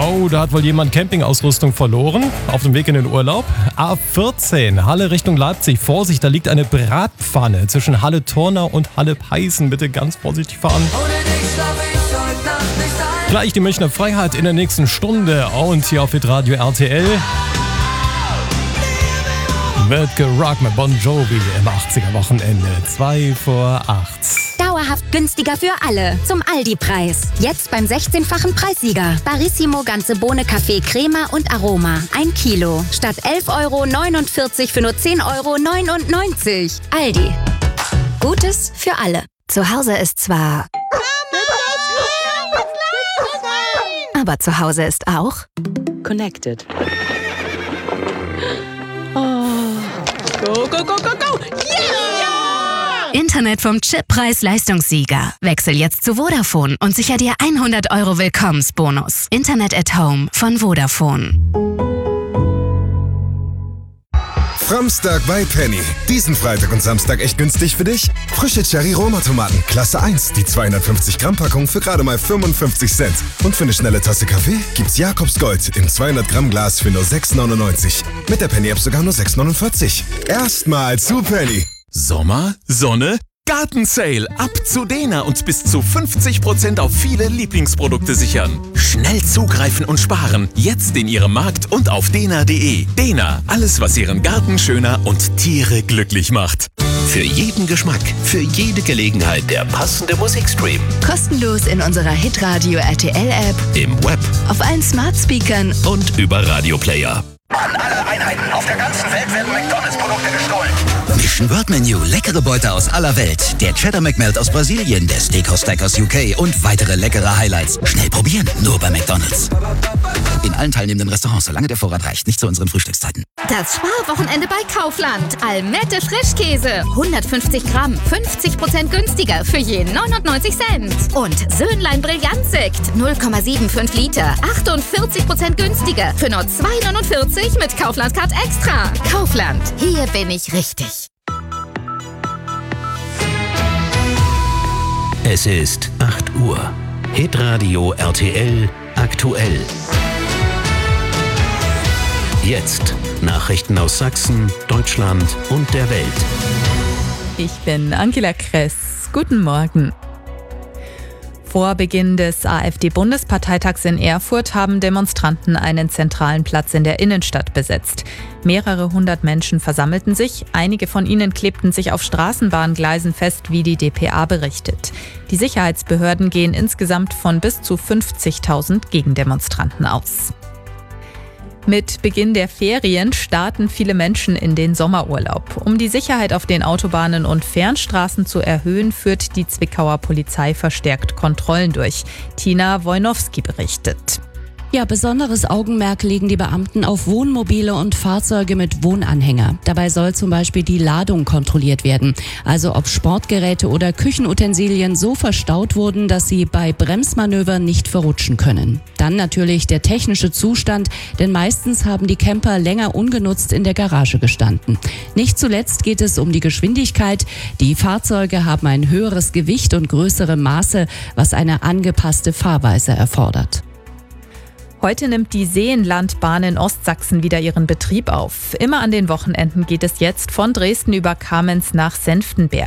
Oh, da hat wohl jemand Campingausrüstung verloren auf dem Weg in den Urlaub. A14, Halle Richtung Leipzig. Vorsicht, da liegt eine Bratpfanne zwischen Halle-Tornau und Halle-Peißen. Bitte ganz vorsichtig fahren. Gleich die Münchner Freiheit in der nächsten Stunde. Und hier auf Hitradio RTL wird gerockt mit Bon Jovi im 80er-Wochenende. 2 vor 8. Dauerhaft günstiger für alle. Zum Aldi-Preis. Jetzt beim 16-fachen Preissieger. Barissimo ganze Bohne Kaffee Crema und Aroma. 1 Kilo. Statt 11,49 € für nur 10,99 €. Aldi. Gutes für alle. Zu Hause ist zwar... Aber zu Hause ist auch... Connected. Go, go, go, go, go! Yeah! Internet vom Chip Preis-Leistungssieger. Wechsel jetzt zu Vodafone und sicher dir 100 € Willkommensbonus. Internet at Home von Vodafone. Framstag bei Penny. Diesen Freitag und Samstag echt günstig für dich? Frische Cherry-Roma-Tomaten, Klasse 1, die 250-Gramm-Packung für gerade mal 55 Cent. Und für eine schnelle Tasse Kaffee gibt's Jakobs Gold im 200-Gramm-Glas für nur 6,99. Mit der Penny-App sogar nur 6,49. Erstmal zu Penny. Sommer, Sonne, Gartensale. Ab zu Dena und bis zu 50% auf viele Lieblingsprodukte sichern. Schnell zugreifen und sparen. Jetzt in Ihrem Markt und auf dena.de. Dena, alles was Ihren Garten schöner und Tiere glücklich macht. Für jeden Geschmack, für jede Gelegenheit der passende Musikstream. Kostenlos in unserer Hitradio RTL App, Im Web auf allen Smart Speakern und über Radioplayer. An alle Einheiten auf der ganzen Welt werden McDonalds-Produkte gestohlen. Mission World Menu, leckere Beute aus aller Welt. Der Cheddar McMelt aus Brasilien, der Steakhouse Stack aus UK und weitere leckere Highlights. Schnell probieren, nur bei McDonalds. In allen teilnehmenden Restaurants, solange der Vorrat reicht, nicht zu unseren Frühstückszeiten. Das Sparwochenende bei Kaufland. Almette Frischkäse. 150 Gramm, 50% günstiger für je 99 Cent. Und Söhnlein Brillantsekt. 0,75 Liter. 48% günstiger für nur 2,49 mit Kaufland Card Extra. Kaufland. Hier bin ich richtig. Es ist 8 Uhr. Hitradio RTL aktuell. Jetzt Nachrichten aus Sachsen, Deutschland und der Welt. Ich bin Angela Kress. Guten Morgen. Vor Beginn des AfD-Bundesparteitags in Erfurt haben Demonstranten einen zentralen Platz in der Innenstadt besetzt. Mehrere hundert Menschen versammelten sich. Einige von ihnen klebten sich auf Straßenbahngleisen fest, wie die dpa berichtet. Die Sicherheitsbehörden gehen insgesamt von bis zu 50.000 Gegendemonstranten aus. Mit Beginn der Ferien starten viele Menschen in den Sommerurlaub. Um die Sicherheit auf den Autobahnen und Fernstraßen zu erhöhen, führt die Zwickauer Polizei verstärkt Kontrollen durch. Tina Wojnowski berichtet. Ja, besonderes Augenmerk legen die Beamten auf Wohnmobile und Fahrzeuge mit Wohnanhänger. Dabei soll zum Beispiel die Ladung kontrolliert werden. Also ob Sportgeräte oder Küchenutensilien so verstaut wurden, dass sie bei Bremsmanövern nicht verrutschen können. Dann natürlich der technische Zustand, denn meistens haben die Camper länger ungenutzt in der Garage gestanden. Nicht zuletzt geht es um die Geschwindigkeit. Die Fahrzeuge haben ein höheres Gewicht und größere Maße, was eine angepasste Fahrweise erfordert. Heute nimmt die Seenlandbahn in Ostsachsen wieder ihren Betrieb auf. Immer an den Wochenenden geht es jetzt von Dresden über Kamenz nach Senftenberg.